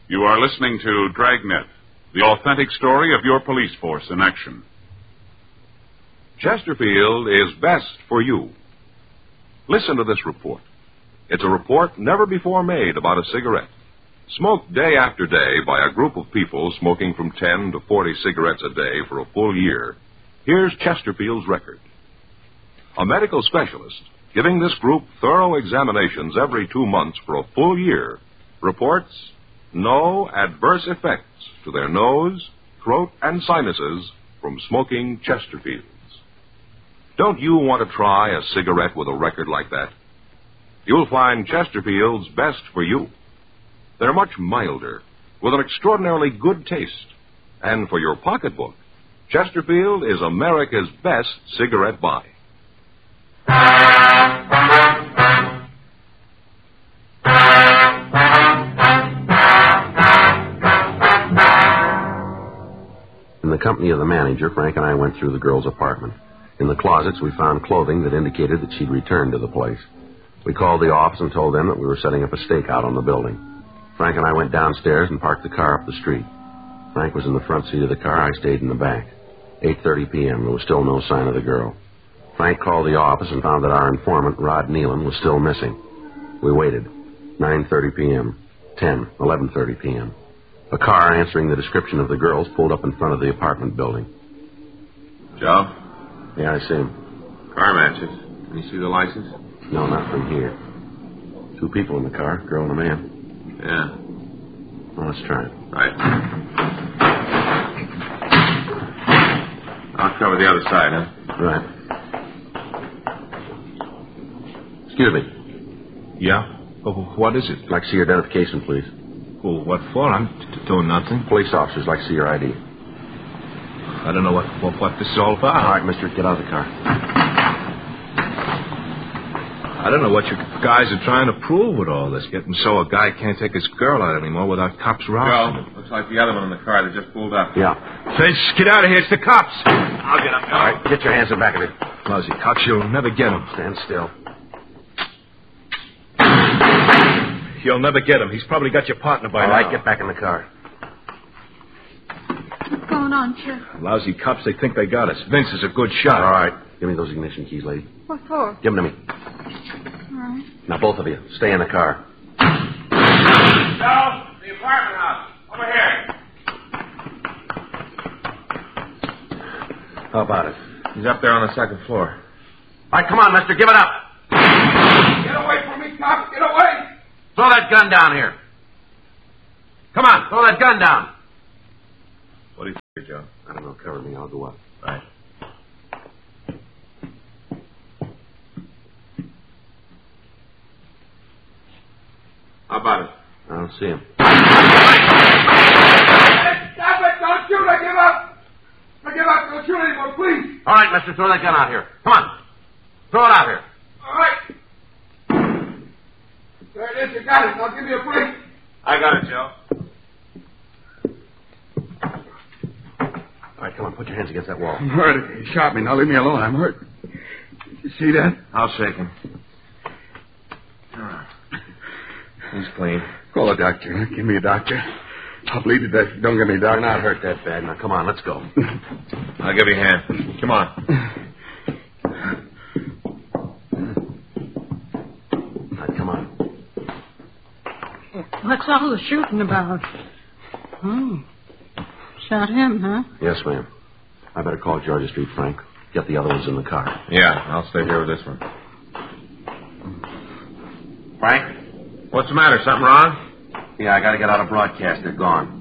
You are listening to Dragnet, the authentic story of your police force in action. Chesterfield is best for you. Listen to this report. It's a report never before made about a cigarette. Smoked day after day by a group of people smoking from 10 to 40 cigarettes a day for a full year. Here's Chesterfield's record. A medical specialist, giving this group thorough examinations every 2 months for a full year, reports no adverse effects to their nose, throat, and sinuses from smoking Chesterfields. Don't you want to try a cigarette with a record like that? You'll find Chesterfield's best for you. They're much milder, with an extraordinarily good taste. And for your pocketbook, Chesterfield is America's best cigarette buy. In the company of the manager, Frank and I went through the girl's apartment. In the closets, we found clothing that indicated that she'd returned to the place. We called the office and told them that we were setting up a stakeout on the building. Frank and I went downstairs and parked the car up the street. Frank was in the front seat of the car. I stayed in the back. 8:30 p.m. There was still no sign of the girl. Frank called the office and found that our informant, Rod Nealon, was still missing. We waited. 9:30 p.m., 10, 11:30 p.m. A car answering the description of the girls pulled up in front of the apartment building. Joe? Yeah, I see him. Car matches. Can you see the license? No, not from here. 2 people in the car, a girl and a man. Yeah. Well, let's try it. Right. I'll cover the other side, huh? Right. Excuse me. Yeah? What is it? I'd like to see your identification, please. Well, what for? I'm doing nothing. Police officers like to see your ID. I don't know what this is all about. All right, mister, get out of the car. I don't know what you guys are trying to prove with all this. Getting so a guy can't take his girl out anymore without cops around. Joe, looks like the other one in the car that just pulled up. Yeah. Vince, get out of here. It's the cops. I'll get up. All right, get your hands in back of it. Lousy cops, you'll never get him. Stand still. You'll never get him. He's probably got your partner by now. All right, get back in the car. What's going on, Sheriff? Lousy cops, they think they got us. Vince is a good shot. All right. Give me those ignition keys, lady. What for? Give them to me. All right. Now, both of you, stay in the car. Joe, the apartment house. Over here. How about it? He's up there on the second floor. All right, come on, mister, give it up. Get away from me, cop. Get away. Throw that gun down here. Come on, throw that gun down. What do you think, Joe? I don't know, cover me, I'll go up. Right. How about it? I don't see him. Stop it! Don't shoot! I give up! I give up! Don't shoot anymore, please! All right, mister, throw that gun out here. Come on. Throw it out here. All right. There it is. You got it. Now give me a break. I got it, Joe. All right, come on, put your hands against that wall. I'm hurt. He shot me. Now leave me alone. I'm hurt. You see that? I'll shake him. He's clean. Call a doctor. Give me a doctor. I'll bleed to death. Don't get me a doctor. I'm not hurt that bad. Now, come on, let's go. I'll give you a hand. Come on. All right, come on. What's all the shooting about? Shot him, huh? Yes, ma'am. I better call Georgia Street, Frank. Get the other ones in the car. Yeah, I'll stay here with this one. Frank? What's the matter? Something wrong? Yeah, I got to get out of broadcast. They're gone.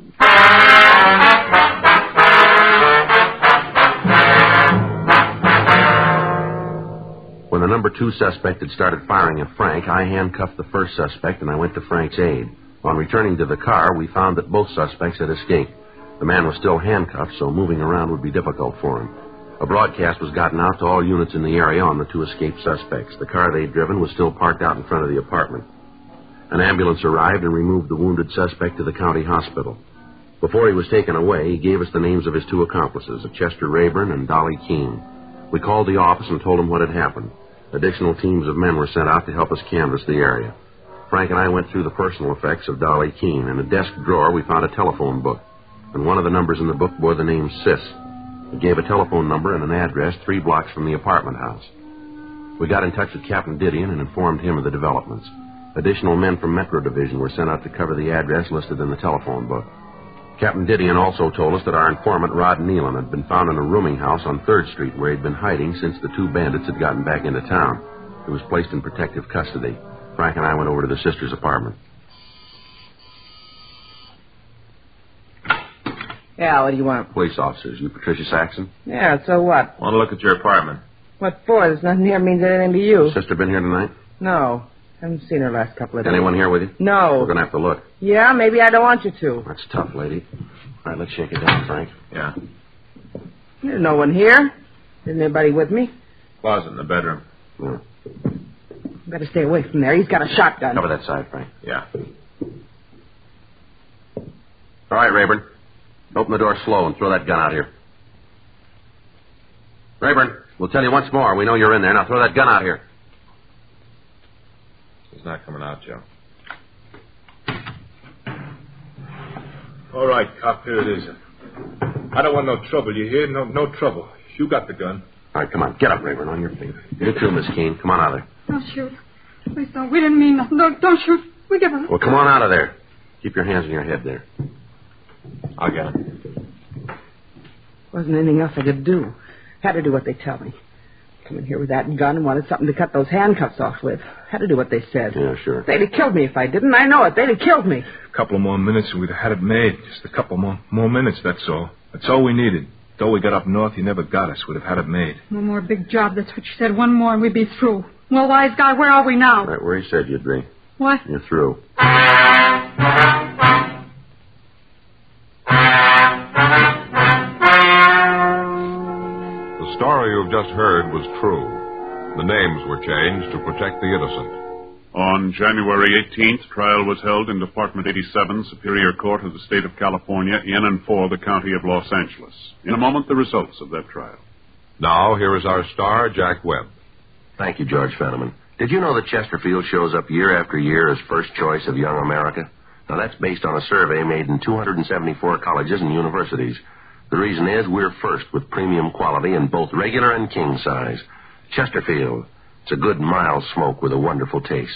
When the number 2 suspect had started firing at Frank, I handcuffed the first suspect and I went to Frank's aid. On returning to the car, we found that both suspects had escaped. The man was still handcuffed, so moving around would be difficult for him. A broadcast was gotten out to all units in the area on the 2 escaped suspects. The car they'd driven was still parked out in front of the apartment. An ambulance arrived and removed the wounded suspect to the county hospital. Before he was taken away, he gave us the names of his 2 accomplices, Chester Rayburn and Dolly Keene. We called the office and told them what had happened. Additional teams of men were sent out to help us canvass the area. Frank and I went through the personal effects of Dolly Keene. In a desk drawer, we found a telephone book, and one of the numbers in the book bore the name Sis. It gave a telephone number and an address 3 blocks from the apartment house. We got in touch with Captain Didion and informed him of the developments. Additional men from Metro Division were sent out to cover the address listed in the telephone book. Captain Didion also told us that our informant, Rod Nealon, had been found in a rooming house on 3rd Street where he'd been hiding since the 2 bandits had gotten back into town. He was placed in protective custody. Frank and I went over to the sister's apartment. Yeah, what do you want? Police officers. You Patricia Saxon? Yeah, so what? Want to look at your apartment. What for? There's nothing here means anything to you. Sister been here tonight? No. Haven't seen her last couple of days. Anyone here with you? No. We're going to have to look. Yeah, maybe I don't want you to. That's tough, lady. All right, let's shake it down, Frank. Yeah. There's no one here. Isn't anybody with me? Closet in the bedroom. Yeah. Better stay away from there. He's got a shotgun. Cover that side, Frank. Yeah. All right, Rayburn. Open the door slow and throw that gun out here. Rayburn, we'll tell you once more. We know you're in there. Now throw that gun out here. He's not coming out, Joe. All right, cop, here it is. I don't want no trouble, you hear? No trouble. You got the gun. All right, come on. Get up, Rayburn, on your feet. You too, Miss Keene. Come on out of there. Don't shoot. Please don't. We didn't mean nothing. Don't shoot. We give up. Well, come on out of there. Keep your hands on your head there. I'll get it. Wasn't anything else I could do. Had to do what they tell me. Come in here with that gun and wanted something to cut those handcuffs off with. Had to do what they said. Yeah, sure. They'd have killed me if I didn't. I know it. They'd have killed me. A couple of more minutes and we'd have had it made. Just a couple more minutes, that's all. That's all we needed. Though we got up north, you never got us. We'd have had it made. One more big job. That's what you said. One more and we'd be through. Well, wise guy, where are we now? Right where he said you'd be. What? You're through. The story you've just heard was true. The names were changed to protect the innocent. On January 18th, trial was held in Department 87, Superior Court of the State of California, in and for the County of Los Angeles. In a moment, the results of that trial. Now, here is our star, Jack Webb. Thank you, George Fenneman. Did you know that Chesterfield shows up year after year as first choice of young America? Now, that's based on a survey made in 274 colleges and universities. The reason is we're first with premium quality in both regular and king size. Chesterfield. It's a good, mild smoke with a wonderful taste.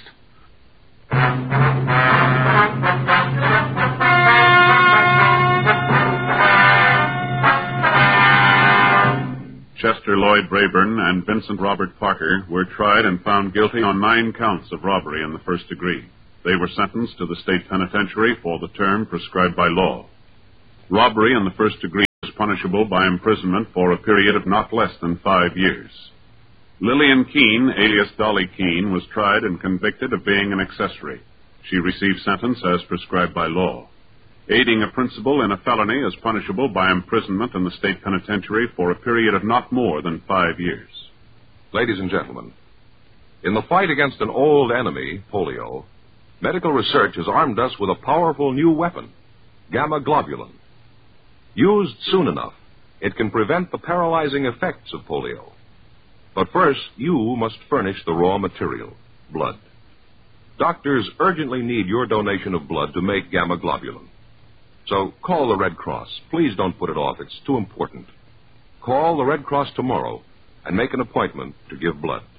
Chester Lloyd Rayburn and Vincent Robert Parker were tried and found guilty on 9 counts of robbery in the first degree. They were sentenced to the state penitentiary for the term prescribed by law. Robbery in the first degree is punishable by imprisonment for a period of not less than 5 years. Lillian Keene, alias Dolly Keene, was tried and convicted of being an accessory. She received sentence as prescribed by law. Aiding a principal in a felony is punishable by imprisonment in the state penitentiary for a period of not more than 5 years. Ladies and gentlemen, in the fight against an old enemy, polio, medical research has armed us with a powerful new weapon, gamma globulin. Used soon enough, it can prevent the paralyzing effects of polio. But first, you must furnish the raw material, blood. Doctors urgently need your donation of blood to make gamma globulin. So call the Red Cross. Please don't put it off. It's too important. Call the Red Cross tomorrow and make an appointment to give blood.